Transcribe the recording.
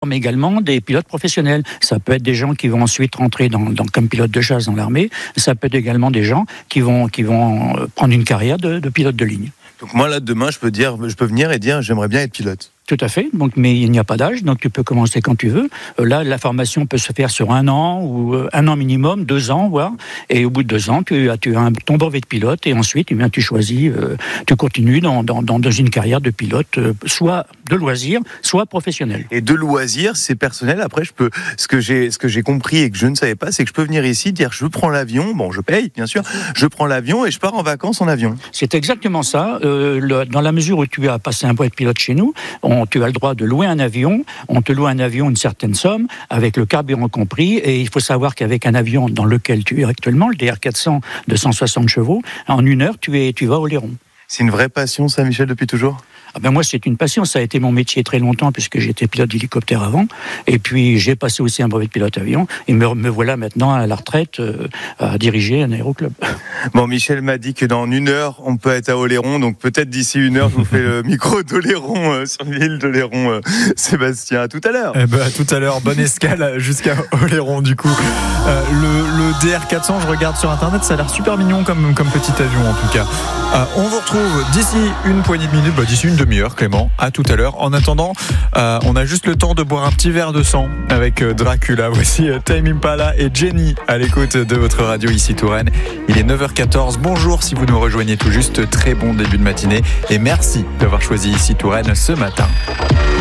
mais également des pilotes professionnels. Ça peut être des gens qui vont ensuite rentrer comme pilote de chasse dans l'armée. Ça peut être également des gens qui vont prendre une carrière de pilote de ligne. Donc moi là demain je peux venir et dire j'aimerais bien être pilote. Tout à fait. Donc, mais il n'y a pas d'âge, donc tu peux commencer quand tu veux. Là, la formation peut se faire sur 1 an ou 1 an minimum, 2 ans, voire. Et au bout de 2 ans, tu as ton brevet de pilote et ensuite, tu choisis, tu continues dans une carrière de pilote, soit de loisir, soit professionnel. Et de loisir, c'est personnel. Après, ce que j'ai compris et que je ne savais pas, c'est que je peux venir ici dire je prends l'avion. Bon, je paye, bien sûr. Je prends l'avion et je pars en vacances en avion. C'est exactement ça. Dans la mesure où tu as passé un brevet de pilote chez nous, tu as le droit de louer un avion. On te loue un avion une certaine somme, avec le carburant compris. Et il faut savoir qu'avec un avion dans lequel tu es actuellement, le DR400 de 160 chevaux, en 1 heure, tu vas à Oléron. C'est une vraie passion, ça, Michel, depuis toujours ? Moi, c'est une passion. Ça a été mon métier très longtemps, puisque j'étais pilote d'hélicoptère avant. Et puis, j'ai passé aussi un brevet de pilote avion. Et me voilà maintenant à la retraite à diriger un aéroclub. Bon, Michel m'a dit que dans 1 heure, on peut être à Oléron. Donc, peut-être d'ici 1 heure, je vous fais le micro d'Oléron, sur l'île d'Oléron. Sébastien, à tout à l'heure. À tout à l'heure. Bonne escale jusqu'à Oléron, du coup. Le DR400, je regarde sur Internet, ça a l'air super mignon comme petit avion, en tout cas. On vous retrouve d'ici une poignée de minutes, d'ici une demi-heure, Clément. À tout à l'heure. En attendant, on a juste le temps de boire un petit verre de sang avec Dracula. Voici Tame Impala et Jenny à l'écoute de votre radio ici Touraine. Il est 9h14. Bonjour si vous nous rejoignez tout juste. Très bon début de matinée et merci d'avoir choisi ici Touraine ce matin.